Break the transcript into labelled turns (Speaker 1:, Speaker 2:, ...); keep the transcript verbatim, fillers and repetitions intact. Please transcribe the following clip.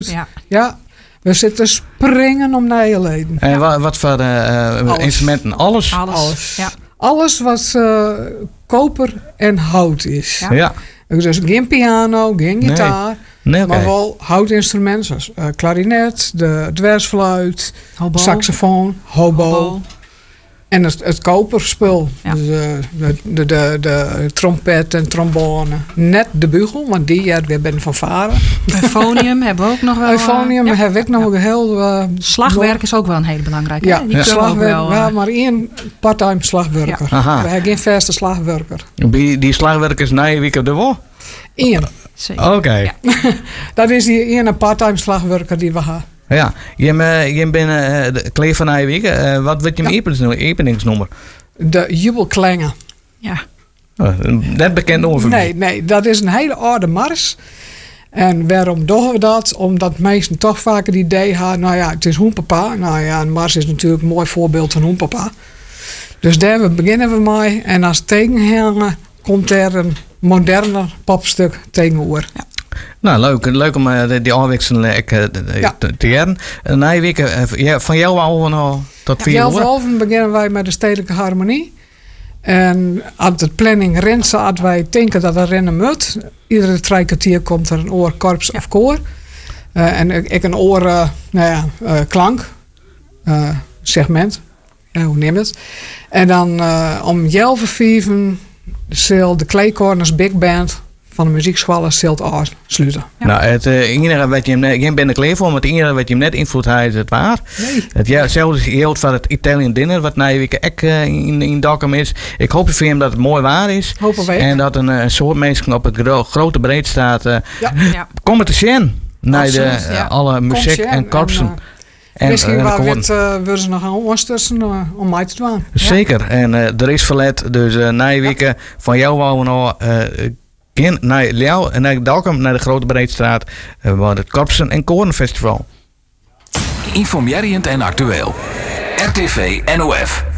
Speaker 1: Ja.
Speaker 2: Ja, we zitten springen om naar je leden.
Speaker 3: En wat, wat voor uh,
Speaker 2: Alles.
Speaker 3: instrumenten? Alles?
Speaker 1: Alles.
Speaker 2: Alles.
Speaker 1: Ja.
Speaker 2: Alles wat uh, koper en hout is.
Speaker 1: Ja.
Speaker 3: Ja.
Speaker 2: Dus geen piano, geen gitaar.
Speaker 3: Nee, oké.
Speaker 2: Maar wel houtinstrumenten zoals uh, klarinet, de dwarsfluit,
Speaker 1: Hobo.
Speaker 2: saxofoon, hobo.
Speaker 1: Hobo.
Speaker 2: En het, het koperspul.
Speaker 1: Ja.
Speaker 2: Dus, uh, de, de, de, de trompet en trombone. Net de bugel, want die ja, we ben van varen.
Speaker 1: Euphonium hebben we ook nog wel.
Speaker 2: Euphonium
Speaker 1: uh, ja.
Speaker 2: heb ik nog heel... Uh,
Speaker 1: Slagwerk is ook wel een hele belangrijke.
Speaker 2: Ja,
Speaker 1: hè? Die
Speaker 2: ja.
Speaker 1: kunnen we ook
Speaker 2: slagwerk.
Speaker 1: wel,
Speaker 2: We
Speaker 1: uh,
Speaker 2: hebben maar één part-time slagwerker.
Speaker 3: Ja. Aha.
Speaker 2: We hebben geen vaste slagwerker.
Speaker 3: Die, die slagwerkers na je week op de wol?
Speaker 2: Eén.
Speaker 1: zeker.
Speaker 3: Oké.
Speaker 1: Ja.
Speaker 2: Dat is die ene part-time slagwerker die we hebben.
Speaker 3: Ja. Je, uh, je bent uh, kleef van na je week. Uh, wat wordt je
Speaker 2: Ja.
Speaker 3: epeningsnummer?
Speaker 2: De jubelklangen.
Speaker 1: Ja.
Speaker 3: Uh, net bekend over
Speaker 2: Nee, nee, dat is een hele oude mars. En waarom doen we dat? Omdat mensen toch vaak het idee hebben, nou ja, het is Hoenpapa. Nou ja, een mars is natuurlijk een mooi voorbeeld van Hoenpapa. Dus daar beginnen we mee. En als tegenhanger komt er een moderner popstuk tegenover.
Speaker 1: Ja.
Speaker 3: Nou, leuk, leuk om uh, die afwisseling uh, te,
Speaker 2: Ja.
Speaker 3: te, te jaren. Uh, na je week, uh, ja, van jou al uh, tot vier
Speaker 2: Jaar
Speaker 3: uur?
Speaker 2: halven beginnen wij met de stedelijke harmonie. En aan de planning rent zaten wij denken dat er rennen moet. Iedere drie kwartier komt er een oor korps
Speaker 1: Ja.
Speaker 2: of koor. Uh, en ik, ik een oor uh, nou ja, uh, klank. Uh, segment. Ja, hoe neem je het? En dan uh, om half vijven zal de Clay Corners Big Band van de muziekschool zult aansluiten.
Speaker 1: Ja.
Speaker 3: Nou, het uh, enige wat je hem net, geen ben ik kleef voor, maar het enige wat je hem net invloed had is het waar.
Speaker 2: Nee.
Speaker 3: Het ja, hetzelfde geldt van het Italian Dinner, wat na je week ook uh, in, in Dokkum is. Ik hoop voor hem dat het mooi waar is.
Speaker 2: Hopen wij.
Speaker 3: En dat een uh, soort mensen op het gro- grote breed staat. Uh,
Speaker 2: Ja.
Speaker 1: Ja.
Speaker 3: Kom te zien naar de,
Speaker 1: Absoluut, ja.
Speaker 3: uh, alle muziek
Speaker 2: Komt
Speaker 3: en korpsen.
Speaker 2: En, uh,
Speaker 3: En,
Speaker 2: misschien
Speaker 3: uh,
Speaker 2: waar
Speaker 3: de
Speaker 2: we
Speaker 3: koren.
Speaker 2: het, uh, willen ze nog aan ondersteunen uh, om mij te doen.
Speaker 3: Zeker. En uh, er is verlet. Dus uh, na je week uh, van jou wou we nog uh, gaan naar jou en naar Dokkum, naar de Grote Breedstraat, uh, waar het Korpsen en Korenfestival.
Speaker 4: Informerend en actueel. R T V N O F.